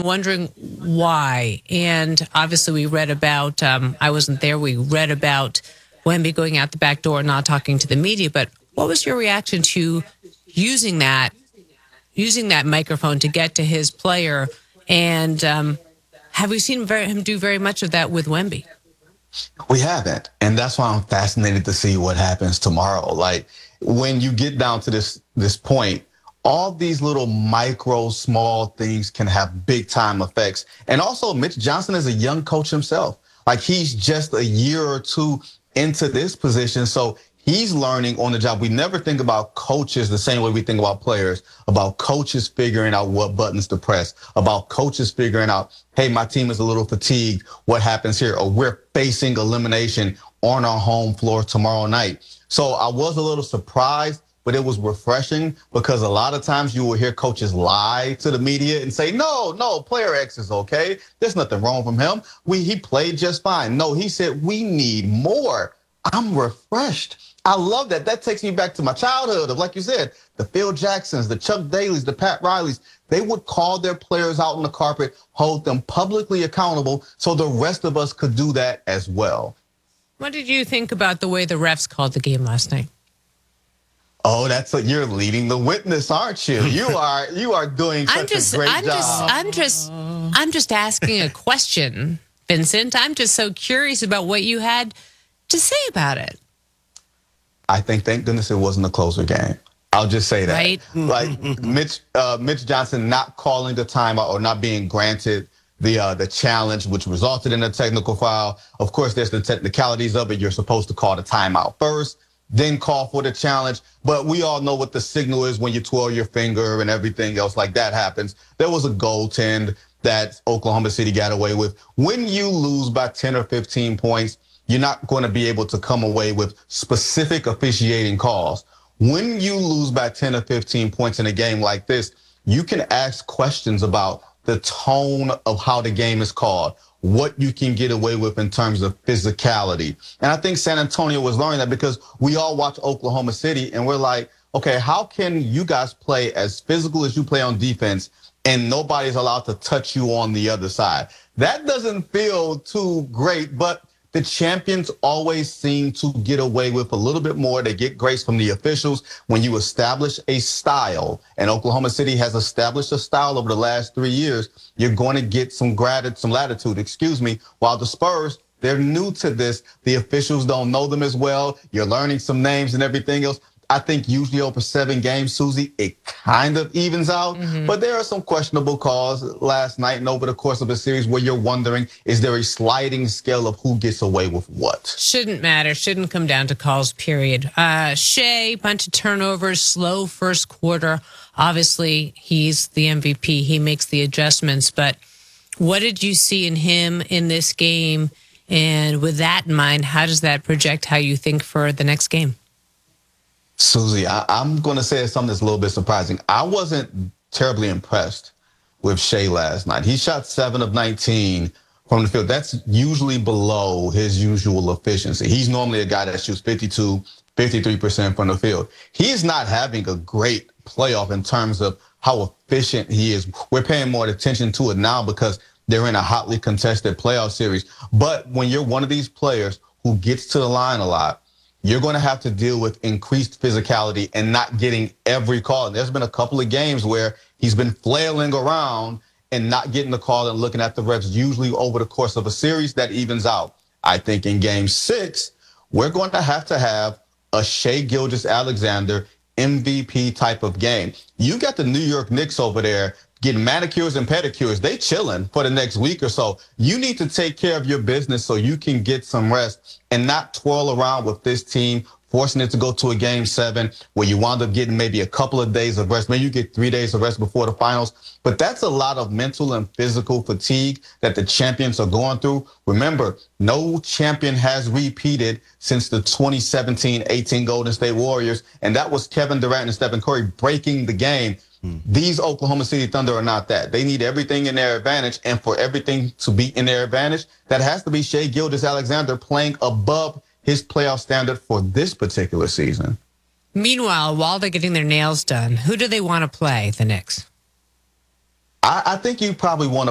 been wondering why. And obviously we read about, I wasn't there, we read about Wemby going out the back door and not talking to the media. But what was your reaction to using that microphone to get to his player? And have we seen him do very much of that with Wemby? We haven't. And that's why I'm fascinated to see what happens tomorrow. Like, when you get down to this point, all these little micro, small things can have big time effects. And also, Mitch Johnson is a young coach himself. Like, he's just a year or two into this position. So he's learning on the job. We never think about coaches the same way we think about players, about coaches figuring out what buttons to press, about coaches figuring out, hey, my team is a little fatigued. What happens here? Or we're facing elimination on our home floor tomorrow night. So I was a little surprised, but it was refreshing because a lot of times you will hear coaches lie to the media and say, no, player X is okay. There's nothing wrong from him. He played just fine. No, he said, we need more. I'm refreshed. I love that. That takes me back to my childhood of, like you said, the Phil Jacksons, the Chuck Daly's, the Pat Rileys. They would call their players out on the carpet, hold them publicly accountable so the rest of us could do that as well. What did you think about the way the refs called the game last night? Oh, you're leading the witness, aren't you? You are doing such a great job. I'm just asking a question, Vincent. I'm just so curious about what you had to say about it. I think, thank goodness it wasn't a closer game. I'll just say that. Right? Like Mitch Johnson not calling the timeout or not being granted the challenge, which resulted in a technical foul. Of course, there's the technicalities of it. You're supposed to call the timeout first, then call for the challenge. But we all know what the signal is when you twirl your finger and everything else like that happens. There was a goaltend that Oklahoma City got away with. When you lose by 10 or 15 points, you're not going to be able to come away with specific officiating calls. When you lose by 10 or 15 points in a game like this, you can ask questions about the tone of how the game is called, what you can get away with in terms of physicality. And I think San Antonio was learning that because we all watch Oklahoma City and we're like, okay, how can you guys play as physical as you play on defense and nobody's allowed to touch you on the other side? That doesn't feel too great, but the champions always seem to get away with a little bit more. They get grace from the officials when you establish a style, and Oklahoma City has established a style over the last 3 years. You're going to get some latitude, while the Spurs, they're new to this. The officials don't know them as well. You're learning some names and everything else. I think usually over 7 games, Susie, it kind of evens out. But there are some questionable calls last night and over the course of a series where you're wondering, is there a sliding scale of who gets away with what? Shouldn't matter. Shouldn't come down to calls, period. Shea, bunch of turnovers, slow first quarter. Obviously, he's the MVP. He makes the adjustments. But what did you see in him in this game? And with that in mind, how does that project how you think for the next game? Susie, I'm going to say something that's a little bit surprising. I wasn't terribly impressed with Shea last night. He shot 7 of 19 from the field. That's usually below his usual efficiency. He's normally a guy that shoots 52, 53% from the field. He's not having a great playoff in terms of how efficient he is. We're paying more attention to it now because they're in a hotly contested playoff series. But when you're one of these players who gets to the line a lot, you're going to have to deal with increased physicality and not getting every call. And there's been a couple of games where he's been flailing around and not getting the call and looking at the refs. Usually over the course of a series, that evens out. I think in game 6, we're going to have a Shea Gilgeous-Alexander MVP type of game. You got the New York Knicks over there getting manicures and pedicures. They chilling for the next week or so. You need to take care of your business so you can get some rest and not twirl around with this team, forcing it to go to a game 7 where you wind up getting maybe a couple of days of rest. Maybe you get 3 days of rest before the finals. But that's a lot of mental and physical fatigue that the champions are going through. Remember, no champion has repeated since the 2017-18 Golden State Warriors. And that was Kevin Durant and Stephen Curry breaking the game. These Oklahoma City Thunder are not that. They need everything in their advantage, and for everything to be in their advantage, that has to be Shea Gilgeous-Alexander playing above his playoff standard for this particular season. Meanwhile, while they're getting their nails done, who do they want to play, the Knicks? I think you probably want to